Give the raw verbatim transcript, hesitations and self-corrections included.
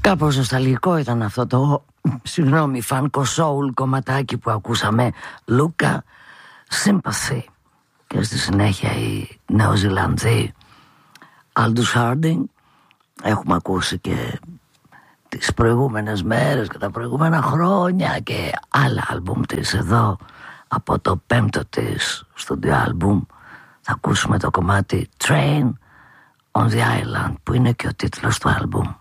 Κάπως νοσταλγικό ήταν αυτό το, συγγνώμη, φανκο soul κομματάκι που ακούσαμε, Λούκα, Sympathy. Και στη συνέχεια η Νεοζηλανδή Aldous Harding. Έχουμε ακούσει και τις προηγούμενες μέρες και τα προηγούμενα χρόνια και άλλα άλμπουμ της εδώ, από το πέμπτο της στούντιο άλμπουμ. Θα ακούσουμε το κομμάτι Train on the Island, που είναι και ο τίτλος του άλμπουμ.